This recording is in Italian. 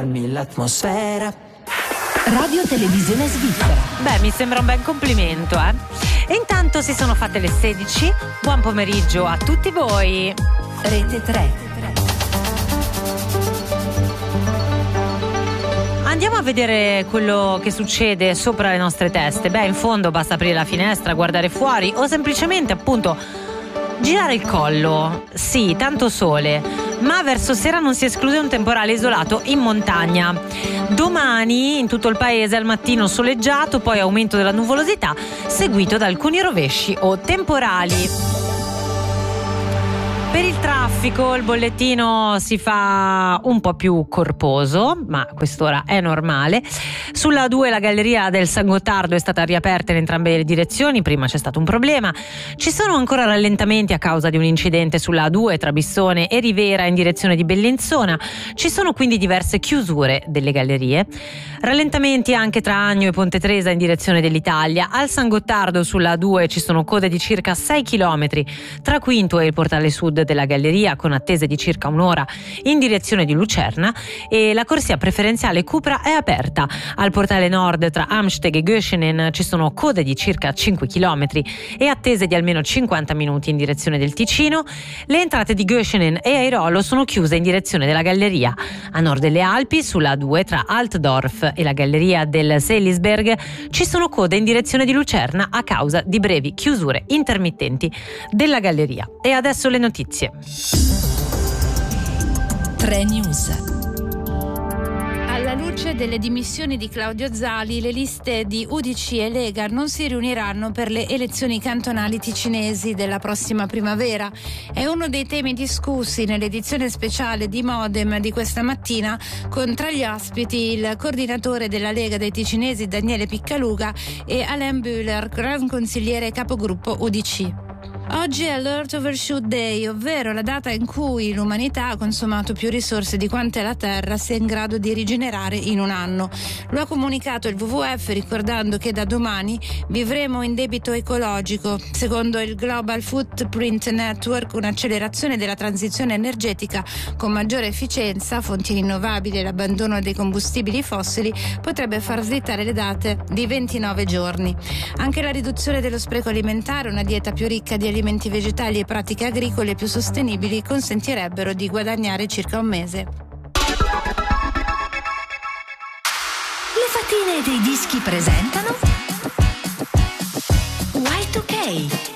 cambiarmi l'atmosfera. Radio Televisione Svizzera. Beh, mi sembra un bel complimento, eh? E intanto si sono fatte le 16. Buon pomeriggio a tutti voi. Rete 3. Andiamo a vedere quello che succede sopra le nostre teste. Beh, in fondo basta aprire la finestra, guardare fuori o semplicemente, appunto, girare il collo. Sì, tanto sole, ma verso sera non si esclude un temporale isolato in montagna. Domani in tutto il paese al mattino soleggiato, poi aumento della nuvolosità, seguito da alcuni rovesci o temporali. Per il traffico il bollettino si fa un po' più corposo, ma quest'ora è normale. Sulla A2 la galleria del San Gottardo è stata riaperta in entrambe le direzioni, prima c'è stato un problema. Ci sono ancora rallentamenti a causa di un incidente sulla A2 tra Bissone e Rivera in direzione di Bellinzona. Ci sono quindi diverse chiusure delle gallerie. Rallentamenti anche tra Agno e Ponte Tresa in direzione dell'Italia. Al San Gottardo sulla A2 ci sono code di circa 6 km tra Quinto e il portale sud della galleria, con attese di circa un'ora in direzione di Lucerna, e la corsia preferenziale Cupra è aperta. Al portale nord tra Amsteg e Göschenen ci sono code di circa 5 km e attese di almeno 50 minuti in direzione del Ticino. Le entrate di Göschenen e Airolo sono chiuse in direzione della galleria. A nord delle Alpi sulla A2 tra Altdorf e la galleria del Seelisberg ci sono code in direzione di Lucerna a causa di brevi chiusure intermittenti della galleria. E adesso le notizie. 3 News. Alla luce delle dimissioni di Claudio Zali, le liste di UDC e Lega non si riuniranno per le elezioni cantonali ticinesi della prossima primavera. È uno dei temi discussi nell'edizione speciale di Modem di questa mattina, con tra gli ospiti il coordinatore della Lega dei Ticinesi Daniele Piccaluga e Alain Bühler, gran consigliere e capogruppo UDC. Oggi è l'Earth Overshoot Day, ovvero la data in cui l'umanità ha consumato più risorse di quante la Terra sia in grado di rigenerare in un anno. Lo ha comunicato il WWF, ricordando che da domani vivremo in debito ecologico. Secondo il Global Footprint Network, un'accelerazione della transizione energetica con maggiore efficienza, fonti rinnovabili e l'abbandono dei combustibili fossili potrebbe far slittare le date di 29 giorni. Anche la riduzione dello spreco alimentare, una dieta più ricca di alimenti vegetali e pratiche agricole più sostenibili consentirebbero di guadagnare circa un mese. Le fatine dei dischi presentano Y2K.